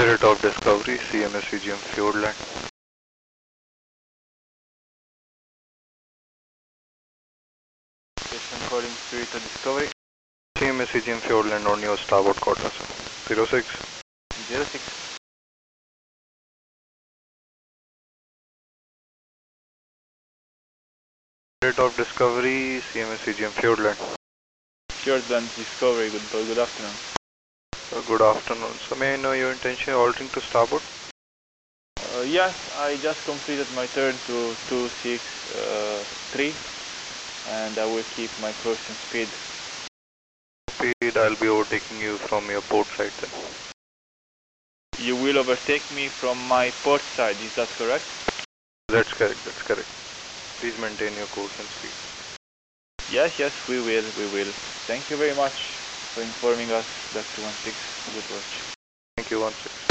Spirit of Discovery, CMS CGM Fjordland. Yes, I'm calling Spirit of Discovery. CMS CGM Fjordland on your starboard quarter, sir. 06. 06. Spirit of Discovery, CMS CGM Fjordland. Fjordland Discovery, good afternoon. Good afternoon. So may I know your intention altering to starboard? Yes, I just completed my turn to 263 and I will keep my cruising speed. I'll be overtaking you from your port side then. You will overtake me from my port side, is that correct? That's correct, that's correct. Please maintain your course and speed. Yes, we will. Thank you very much for informing us, Dr. 16. Good watch. Thank you, 16.